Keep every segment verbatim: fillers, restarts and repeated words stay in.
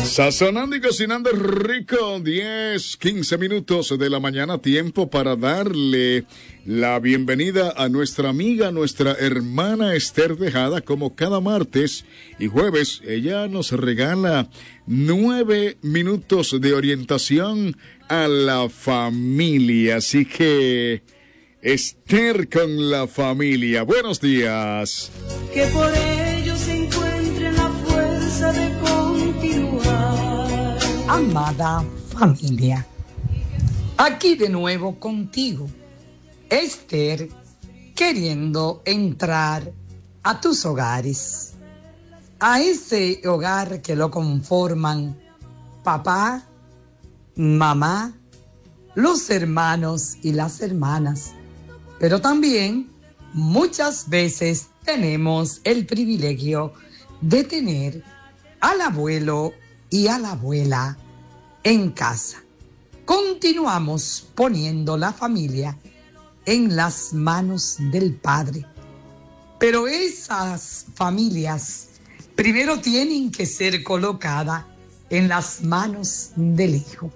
Sazonando y cocinando rico, diez, quince minutos de la mañana, tiempo para darle la bienvenida a nuestra amiga, nuestra hermana Esther Tejada, como cada martes y jueves. Ella nos regala nueve minutos de orientación a la familia, así que Esther con la familia. Buenos días. Que por ello se encuentre la fuerza de continuar. Amada familia, aquí de nuevo contigo, Esther, queriendo entrar a tus hogares, a ese hogar que lo conforman papá, mamá, los hermanos y las hermanas, pero también muchas veces tenemos el privilegio de tener al abuelo y a la abuela en casa. Continuamos poniendo la familia en las manos del Padre, pero esas familias primero tienen que ser colocadas en las manos del Hijo,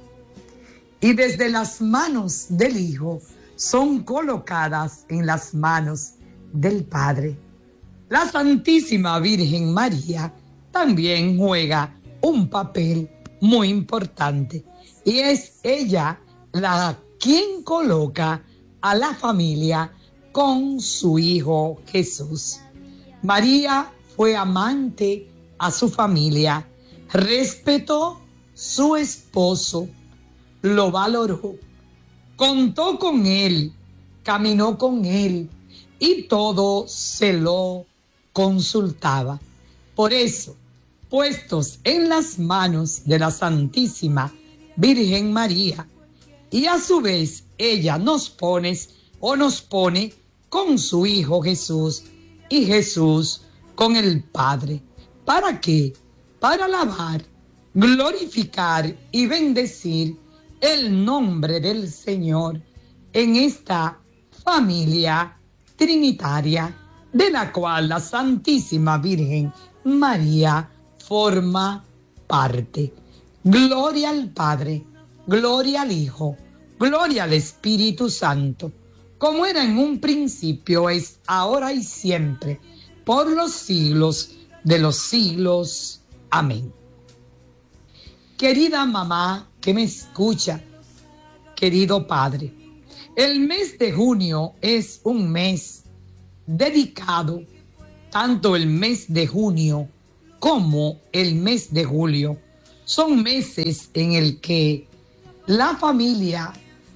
y desde las manos del Hijo son colocadas en las manos del Padre. La Santísima Virgen María también juega un papel muy importante, y es ella la quien coloca a la familia con su Hijo Jesús. María fue amante a su familia, respetó su esposo, lo valoró, contó con él, caminó con él y todo se lo consultaba. Por eso, puestos en las manos de la Santísima Virgen María, y a su vez ella nos pone o nos pone con su Hijo Jesús y Jesús con el Padre. ¿Para qué? Para alabar, glorificar y bendecir el nombre del Señor en esta familia trinitaria de la cual la Santísima Virgen María forma parte. Gloria al Padre, gloria al Hijo, gloria al Espíritu Santo, como era en un principio, es ahora y siempre, por los siglos de los siglos. Amén. Querida mamá que me escucha, querido padre, el mes de junio es un mes dedicado, tanto el mes de junio como el mes de julio. Son meses en el que la familia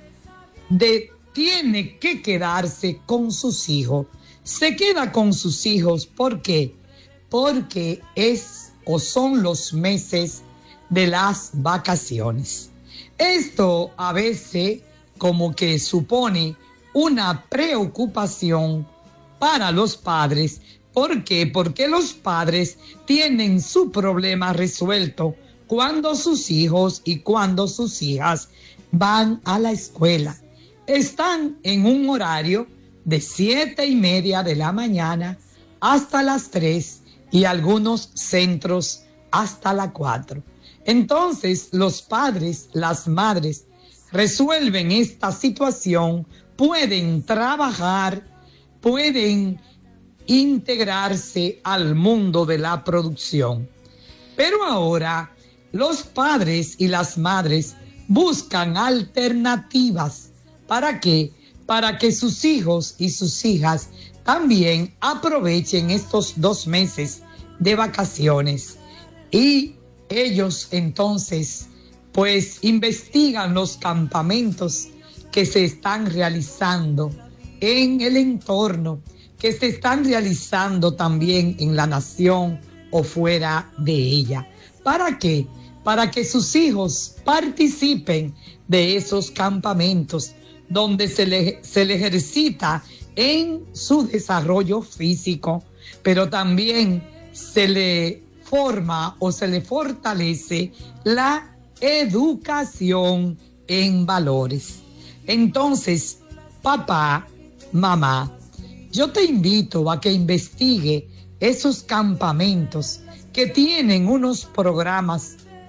de, tiene que quedarse con sus hijos. Se queda con sus hijos, ¿por qué? Porque es o son los meses de las vacaciones. Esto a veces como que supone una preocupación para los padres. ¿Por qué? Porque los padres tienen su problema resuelto cuando sus hijos y cuando sus hijas van a la escuela. Están en un horario de siete y media de la mañana hasta las tres y algunos centros hasta las cuatro. Entonces los padres, las madres, resuelven esta situación, pueden trabajar, pueden integrarse al mundo de la producción. Pero ahora los padres y las madres buscan alternativas. ¿Para qué? Para que sus hijos y sus hijas también aprovechen estos dos meses de vacaciones. Y ellos entonces pues investigan los campamentos que se están realizando en el entorno, que se están realizando también en la nación o fuera de ella. ¿Para qué? Para que sus hijos participen de esos campamentos donde se le, se le ejercita en su desarrollo físico, pero también se le forma o se le fortalece la educación en valores. Entonces, papá, mamá, yo te invito a que investigue esos campamentos que tienen unos programas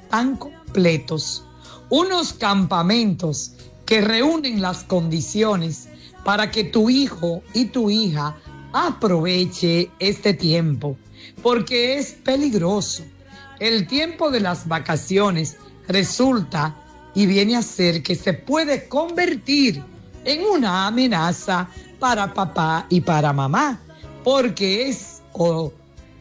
están completos, unos campamentos que reúnen las condiciones para que tu hijo y tu hija aproveche este tiempo, porque es peligroso. El tiempo de las vacaciones resulta y viene a ser que se puede convertir en una amenaza para papá y para mamá, porque es o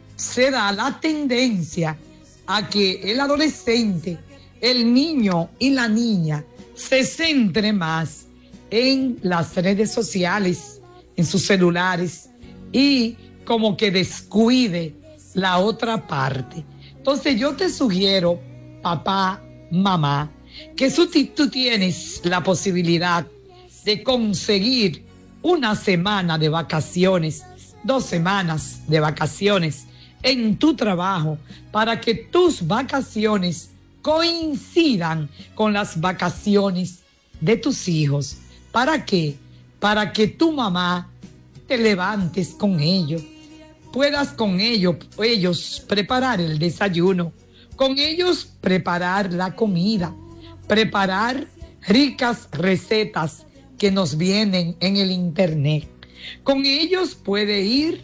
se da la tendencia a que el adolescente, el niño y la niña se centre más en las redes sociales, en sus celulares, y como que descuide la otra parte. Entonces yo te sugiero, papá, mamá, que si tú tienes la posibilidad de conseguir una semana de vacaciones, dos semanas de vacaciones en tu trabajo, para que tus vacaciones coincidan con las vacaciones de tus hijos. ¿Para qué? Para que tu mamá te levantes con ellos, puedas con ellos, ellos preparar el desayuno, con ellos preparar la comida, preparar ricas recetas que nos vienen en el internet. Con ellos puede ir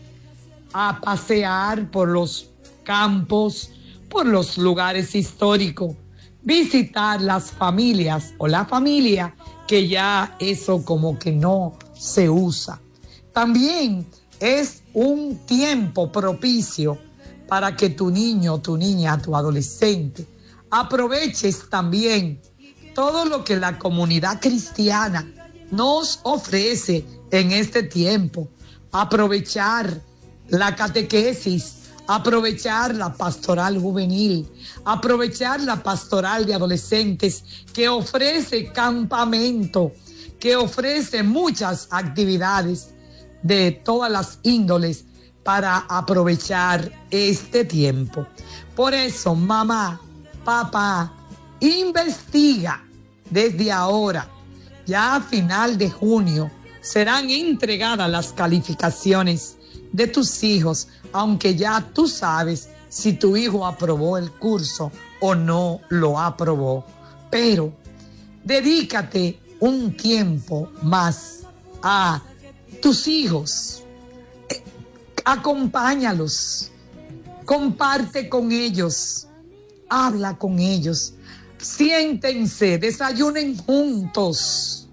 a pasear por los campos, por los lugares históricos, visitar las familias o la familia, que ya eso como que no se usa. También es un tiempo propicio para que tu niño, tu niña, tu adolescente aproveches también todo lo que la comunidad cristiana nos ofrece en este tiempo. Aprovechar la catequesis, aprovechar la pastoral juvenil, aprovechar la pastoral de adolescentes, que ofrece campamento, que ofrece muchas actividades de todas las índoles para aprovechar este tiempo. Por eso, mamá, papá, investiga desde ahora. Ya a final de junio serán entregadas las calificaciones de tus hijos, aunque ya tú sabes si tu hijo aprobó el curso o no lo aprobó. Pero dedícate un tiempo más a tus hijos. Eh, acompáñalos, comparte con ellos, habla con ellos, siéntense, desayunen juntos,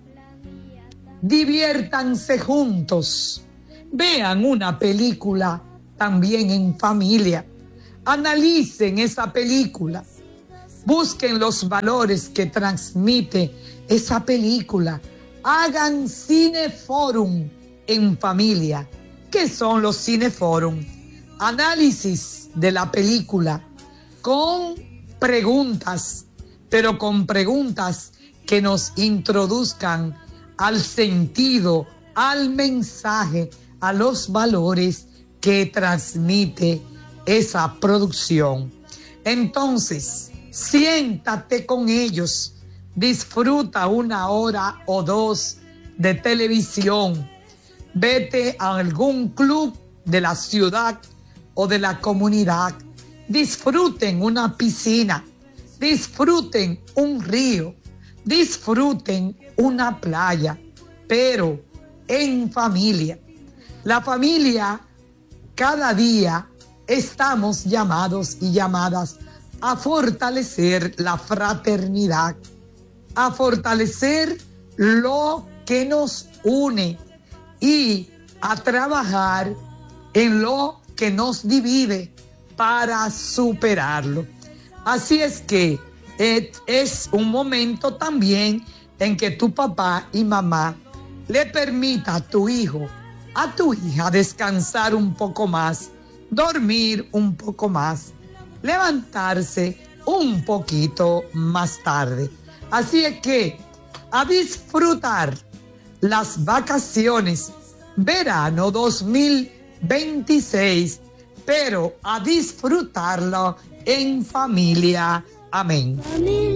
diviértanse juntos, vean una película también en familia, analicen esa película, busquen los valores que transmite esa película, hagan cineforum en familia. ¿Qué son los cineforum? Análisis de la película con preguntas, pero con preguntas que nos introduzcan al sentido, al mensaje, a los valores que transmite esa producción. Entonces, siéntate con ellos, disfruta una hora o dos de televisión, vete a algún club de la ciudad o de la comunidad, disfruten una piscina, disfruten un río, disfruten una playa, pero en familia. La familia, cada día estamos llamados y llamadas a fortalecer la fraternidad, a fortalecer lo que nos une y a trabajar en lo que nos divide para superarlo. Así es que es un momento también en que tu papá y mamá le permita a tu hijo, a tu hija descansar un poco más, dormir un poco más, levantarse un poquito más tarde. Así es que a disfrutar las vacaciones verano dos mil veintiséis, pero a disfrutarlo en familia. Amén.